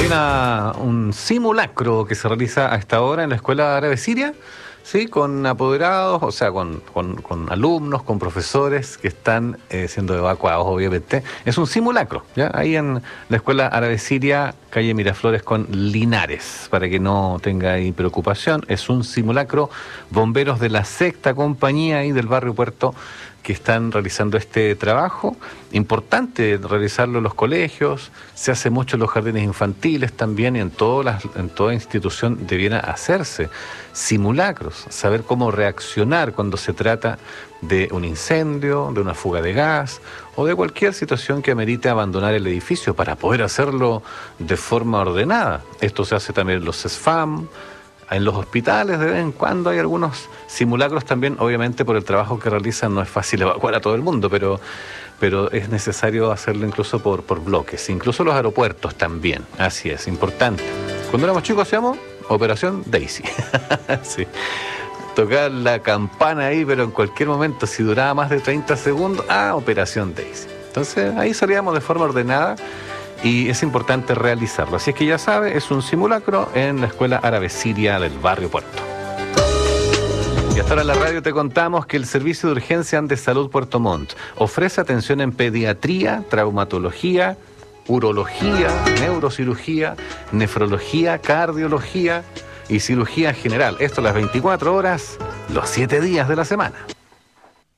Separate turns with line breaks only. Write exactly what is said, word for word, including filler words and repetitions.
Hay una, un simulacro que se realiza a esta hora en la Escuela Árabe Siria, ¿sí? Con apoderados, o sea, con, con, con alumnos, con profesores que están eh, siendo evacuados, obviamente. Es un simulacro, ¿ya? Ahí en la Escuela Árabe Siria, calle Miraflores con Linares, para que no tenga ahí preocupación. Es un simulacro. Bomberos de la sexta compañía ahí del barrio Puerto que están realizando este trabajo. Importante realizarlo en los colegios, se hace mucho en los jardines infantiles también, y en, todas las, en toda institución debiera hacerse simulacros, saber cómo reaccionar cuando se trata de un incendio, de una fuga de gas o de cualquier situación que amerite abandonar el edificio para poder hacerlo de forma ordenada. Esto se hace también en los SESFAM. En los hospitales de vez en cuando hay algunos simulacros también, obviamente por el trabajo que realizan no es fácil evacuar a todo el mundo, pero, pero es necesario hacerlo incluso por, por bloques, incluso los aeropuertos también, así es, importante. Cuando éramos chicos hacíamos Operación Daisy, sí. Tocar la campana ahí, pero en cualquier momento, si duraba más de treinta segundos, ah, Operación Daisy. Entonces ahí salíamos de forma ordenada. Y es importante realizarlo. Así es que ya sabe, es un simulacro en la Escuela Árabe Siria del barrio Puerto. Y hasta ahora en la radio te contamos que el Servicio de Urgencia de Salud Puerto Montt ofrece atención en pediatría, traumatología, urología, neurocirugía, nefrología, cardiología y cirugía general. Esto a las veinticuatro horas, los siete días de la semana.